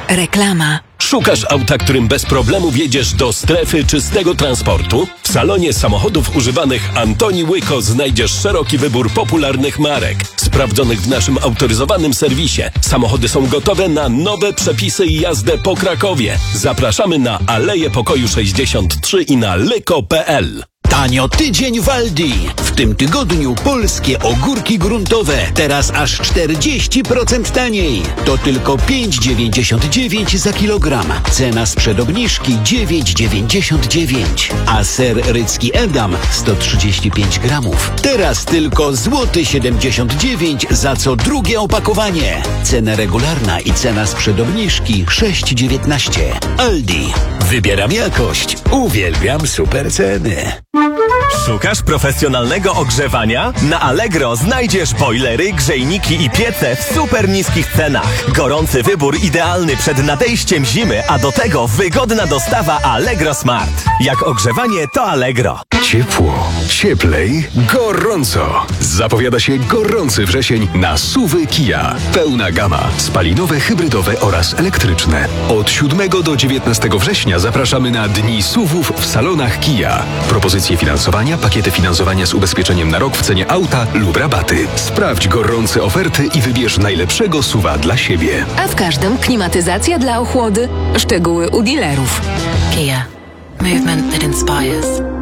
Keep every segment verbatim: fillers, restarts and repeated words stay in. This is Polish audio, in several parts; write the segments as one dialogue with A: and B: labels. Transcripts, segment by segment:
A: Reklama.
B: Szukasz auta, którym bez problemu wjedziesz do strefy czystego transportu? W salonie samochodów używanych Antoni Łyko znajdziesz szeroki wybór popularnych marek, sprawdzonych w naszym autoryzowanym serwisie. Samochody są gotowe na nowe przepisy i jazdę po Krakowie. Zapraszamy na Aleję Pokoju sześćdziesiąt trzy i na lyko kropka p l.
C: Tanio tydzień w Aldi. W tym tygodniu polskie ogórki gruntowe. Teraz aż czterdzieści procent taniej. To tylko pięć dziewięćdziesiąt dziewięć za kilogram. Cena sprzed obniżki dziewięć dziewięćdziesiąt dziewięć. A ser rycki Edam sto trzydzieści pięć gramów. Teraz tylko złoty siedemdziesiąt dziewięć za co drugie opakowanie. Cena regularna i cena sprzed obniżki sześć dziewiętnaście. Aldi. Wybieram jakość. Uwielbiam super ceny.
D: Szukasz profesjonalnego ogrzewania? Na Allegro znajdziesz bojlery, grzejniki i piece w super niskich cenach. Gorący wybór idealny przed nadejściem zimy, a do tego wygodna dostawa Allegro Smart. Jak ogrzewanie, to Allegro.
E: Ciepło, cieplej, gorąco. Zapowiada się gorący wrzesień na S U V-y Kia. Pełna gama, spalinowe, hybrydowe oraz elektryczne. Od siódmego do dziewiętnastego września zapraszamy na Dni S U V-ów w salonach Kia. Propozycje finansowania, pakiety finansowania z ubezpieczeniem na rok w cenie auta lub rabaty. Sprawdź gorące oferty i wybierz najlepszego S U V-a dla siebie.
A: A w każdym klimatyzacja dla ochłody. Szczegóły u dealerów. Kia. Movement that inspires.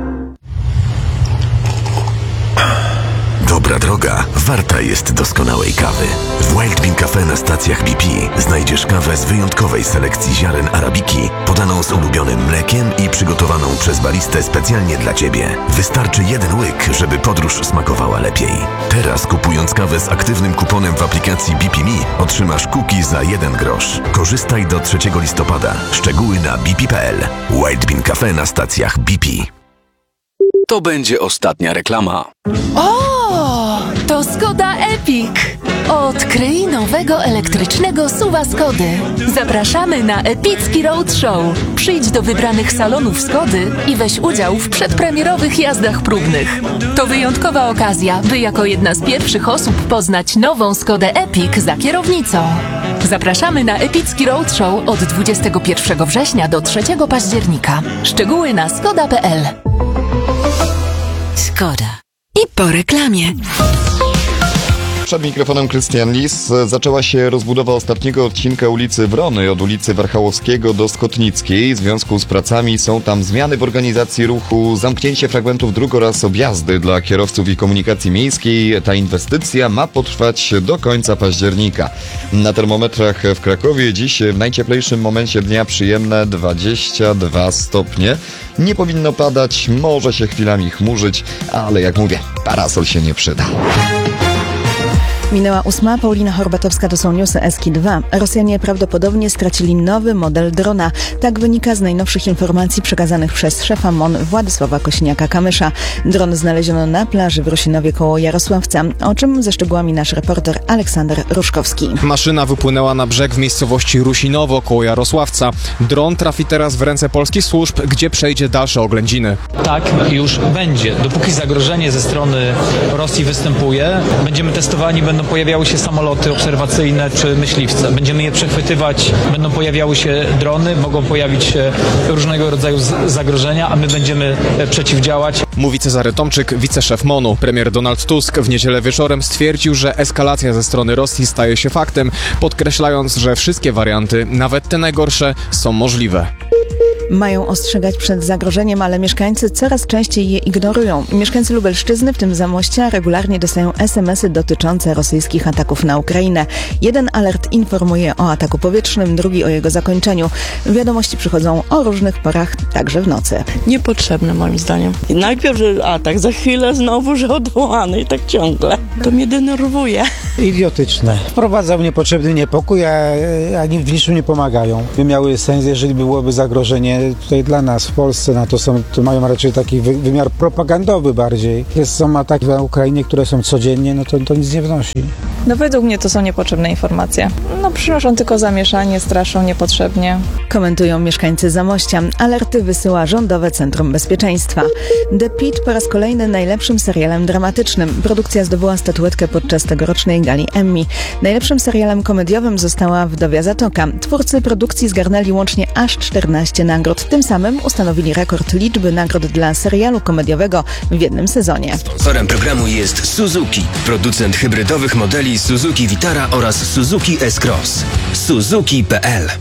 F: Dobra droga warta jest doskonałej kawy. W Wild Bean Cafe na stacjach B P znajdziesz kawę z wyjątkowej selekcji ziaren arabiki, podaną z ulubionym mlekiem i przygotowaną przez baristę specjalnie dla Ciebie. Wystarczy jeden łyk, żeby podróż smakowała lepiej. Teraz kupując kawę z aktywnym kuponem w aplikacji B P Me otrzymasz cookie za jeden grosz. Korzystaj do trzeciego listopada. Szczegóły na b p kropka p l. Wild Bean Cafe na stacjach B P.
G: To będzie ostatnia reklama.
H: O, to Skoda Epic. Odkryj nowego elektrycznego S U V-a Skody. Zapraszamy na epicki roadshow. Przyjdź do wybranych salonów Skody i weź udział w przedpremierowych jazdach próbnych. To wyjątkowa okazja, by jako jedna z pierwszych osób poznać nową Skodę Epic za kierownicą. Zapraszamy na epicki roadshow od dwudziestego pierwszego września do trzeciego października. Szczegóły na skoda kropka p l.
A: Skoda. I po reklamie.
I: Przed mikrofonem Krystian Lis. Zaczęła się rozbudowa ostatniego odcinka ulicy Wrony od ulicy Warchałowskiego do Skotnickiej. W związku z pracami są tam zmiany w organizacji ruchu, zamknięcie fragmentów dróg oraz objazdy dla kierowców i komunikacji miejskiej. Ta inwestycja ma potrwać do końca października. Na termometrach w Krakowie dziś w najcieplejszym momencie dnia przyjemne dwadzieścia dwa stopnie. Nie powinno padać, może się chwilami chmurzyć, ale jak mówię, parasol się nie przyda.
J: Minęła ósma. Paulina Horbatowska, to są newsy Eski dwa. Rosjanie prawdopodobnie stracili nowy model drona. Tak wynika z najnowszych informacji przekazanych przez szefa M O N Władysława Kośniaka-Kamysza. Dron znaleziono na plaży w Rusinowie koło Jarosławca, o czym ze szczegółami nasz reporter Aleksander Ruszkowski.
K: Maszyna wypłynęła na brzeg w miejscowości Rusinowo koło Jarosławca. Dron trafi teraz w ręce polskich służb, gdzie przejdzie dalsze oględziny.
L: Tak już będzie. Dopóki zagrożenie ze strony Rosji występuje, będziemy testowani, będą pojawiały się samoloty obserwacyjne czy myśliwce. Będziemy je przechwytywać, będą pojawiały się drony, mogą pojawić się różnego rodzaju zagrożenia, a my będziemy przeciwdziałać.
K: Mówi Cezary Tomczyk, wiceszef M O N u. Premier Donald Tusk w niedzielę wieczorem stwierdził, że eskalacja ze strony Rosji staje się faktem, podkreślając, że wszystkie warianty, nawet te najgorsze, są możliwe.
J: Mają ostrzegać przed zagrożeniem, ale mieszkańcy coraz częściej je ignorują. Mieszkańcy Lubelszczyzny, w tym Zamościa, regularnie dostają es em esy dotyczące rosyjskich ataków na Ukrainę. Jeden alert informuje o ataku powietrznym, drugi o jego zakończeniu. Wiadomości przychodzą o różnych porach, także w nocy.
M: Niepotrzebne moim zdaniem. Najpierw, że atak, za chwilę znowu, że odwołany i tak ciągle. To mnie denerwuje.
N: Idiotyczne. Wprowadzał niepotrzebny niepokój, a, a w niczym nie pomagają. By miały sens, jeżeli byłoby zagrożenie tutaj dla nas w Polsce, no to, są, to mają raczej taki wy, wymiar propagandowy bardziej. Jest, są ataki na Ukrainie, które są codziennie, no to, to nic nie wnosi.
O: No według mnie to są niepotrzebne informacje. No przynoszą tylko zamieszanie, straszą niepotrzebnie.
J: Komentują mieszkańcy Zamościa. Alerty wysyła Rządowe Centrum Bezpieczeństwa. The Pitt po raz kolejny najlepszym serialem dramatycznym. Produkcja zdobyła statuetkę podczas tegorocznej gali Emmy. Najlepszym serialem komediowym została Wdowia Zatoka. Twórcy produkcji zgarnęli łącznie aż czternaście nagród. Tym samym ustanowili rekord liczby nagród dla serialu komediowego w jednym sezonie.
P: Sponsorem programu jest Suzuki, producent hybrydowych modeli Suzuki Vitara oraz Suzuki S-Cross. Suzuki kropka p l.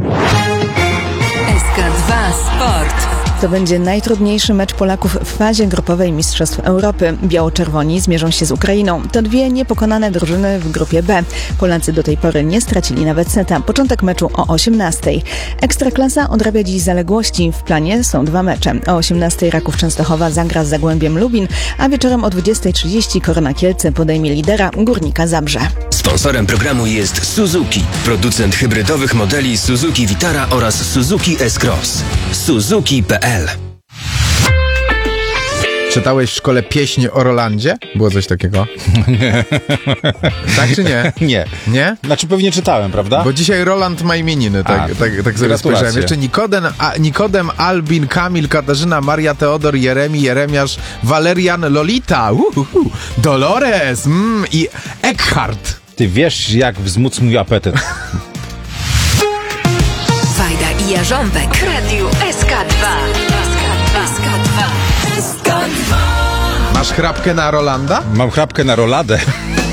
A: S K dwa Sport.
J: To będzie najtrudniejszy mecz Polaków w fazie grupowej Mistrzostw Europy. Biało-czerwoni zmierzą się z Ukrainą. To dwie niepokonane drużyny w grupie B. Polacy do tej pory nie stracili nawet seta. Początek meczu o osiemnastej. Ekstraklasa odrabia dziś zaległości. W planie są dwa mecze. O osiemnastej Raków Częstochowa zagra z Zagłębiem Lubin, a wieczorem o dwudziestej trzydzieści Korona Kielce podejmie lidera Górnika Zabrze.
P: Sponsorem programu jest Suzuki, producent hybrydowych modeli Suzuki Vitara oraz Suzuki S-Cross. Suzuki kropka p l.
Q: Czytałeś w szkole pieśń o Rolandzie? Było coś takiego?
R: Nie.
Q: Tak czy nie?
R: Nie.
Q: Nie?
R: Znaczy pewnie czytałem, prawda?
Q: Bo dzisiaj Roland ma imieniny, tak,
R: A,
Q: tak, tak sobie spojrzałem. Jeszcze Nikodem, a, Nikodem, Albin, Kamil, Katarzyna, Maria, Teodor, Jeremi, Jeremiasz, Walerian, Lolita, uhuhu, Dolores mm, i Eckhart.
R: Ty wiesz, jak wzmóc mój apetyt.
A: Wajda i Jarząbek. Radio S K dwa. S K dwa. S K dwa.
Q: Masz chrapkę na Rolanda?
R: Mam chrapkę na roladę.